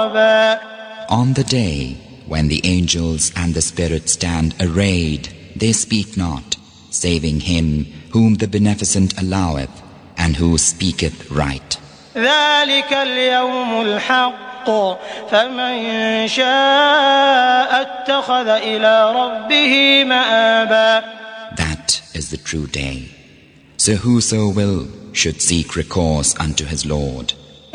On the day when the angels and the spirits stand arrayed, they speak not, saving him whom the Beneficent alloweth, and who speaketh right. ذلك اليوم الحق فمن شاء اتخذ إلى ربه مآبا. That is the true day. So whoso will should seek recourse unto his Lord.